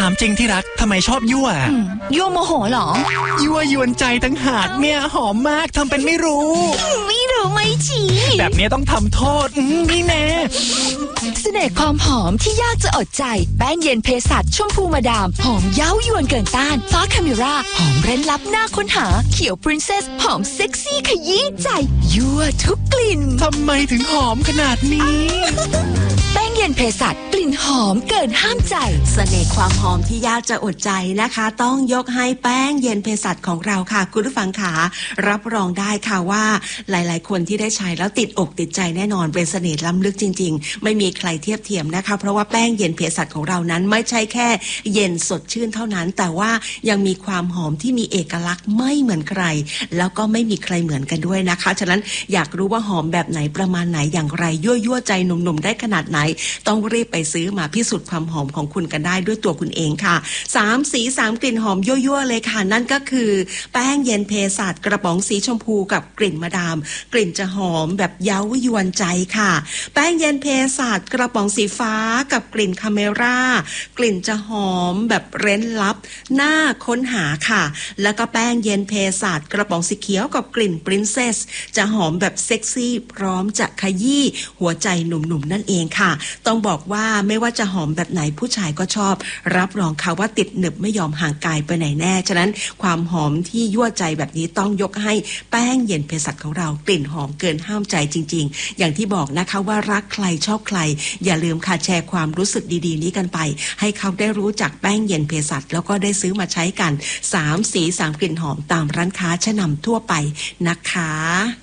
ามจริงที่รักทำไมชอบยั่วยั่วโมโหเหรอยั่วยวนใจตั้งหากเนี่ยหอมมากทำเป็นไม่รู้ไม่รู้ไม่ชี้แบบนี้ต้องทำโทษนี่แน่เสน่ห์ความหอมที่ยากจะอดใจแป้งเย็นเภสัชชมพูมาดามหอมเย้ายวนเกินต้านฟ้าคาเมราหอมเร้นลับน่าค้นหาเขียวปรินเซสหอมเซ็กซี่ขยี้ใจยั่วทุกกลิ่นทำไมถึงหอมขนาดนี้แป้งเย็นเภสัชกลิ่นหอมเกินห้ามใจเสน่ห์ความหอมที่ยากจะอดใจนะคะต้องยกให้แป้งเย็นเภสัชของเราค่ะคุณผู้ฟังขารับรองได้ค่ะว่าหลายๆคนที่ได้ใช้แล้วติดอกติดใจแน่นอนเป็นเสน่ห์ล้ำลึกจริงๆไม่มีใครเทียบเทียมนะคะเพราะว่าแป้งเย็นเภสัชของเรานั้นไม่ใช่แค่เย็นสดชื่นเท่านั้นแต่ว่ายังมีความหอมที่มีเอกลักษณ์ไม่เหมือนใครแล้วก็ไม่มีใครเหมือนกันด้วยนะคะฉะนั้นอยากรู้ว่าหอมแบบไหนประมาณไหนอย่างไรยั่วใจหนุ่มๆได้ขนาดไหนต้องรีบไปซื้อมาพิสูจน์ความหอมของคุณกันได้ด้วยตัวคุณเองค่ะ3สี3กลิ่นหอมยั่วเลยค่ะนั่นก็คือแป้งเย็นเภสัชกระป๋องสีชมพูกับกลิ่นมาดามกลิ่นจะหอมแบบเย้ายวนใจค่ะแป้งเย็นเภสัชกระป๋องสีฟ้ากับกลิ่นคาเมรากลิ่นจะหอมแบบเร้นลับน่าค้นหาค่ะแล้วก็แป้งเย็นเภสัชกระป๋องสีเขียวกับกลิ่นปรินเซสจะหอมแบบเซ็กซี่พร้อมจะขยี้หัวใจหนุ่มๆนั่นเองค่ะต้องบอกว่าไม่ว่าจะหอมแบบไหนผู้ชายก็ชอบรับรองค่ะว่าติดหนึบไม่ยอมห่างกายไปไหนแน่ฉะนั้นความหอมที่ยั่วใจแบบนี้ต้องยกให้แป้งเย็นเภสัชของเรากลิ่นหอมเกินห้ามใจจริงๆอย่างที่บอกนะคะว่ารักใครชอบใครอย่าลืมค่ะแชร์ความรู้สึกดีๆนี้กันไปให้เขาได้รู้จักแป้งเย็นเภสัชแล้วก็ได้ซื้อมาใช้กัน3สี3กลิ่นหอมตามร้านค้าชั้นนำทั่วไปนะคะ